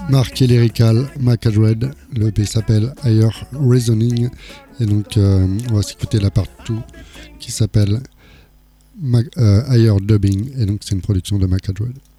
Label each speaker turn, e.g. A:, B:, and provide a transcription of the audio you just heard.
A: Mark et Lyrical, Macadred. Le EP s'appelle Higher Reasoning. Et donc, on va s'écouter la partie qui s'appelle Higher Dubbing. Et donc, c'est une production de Macadred.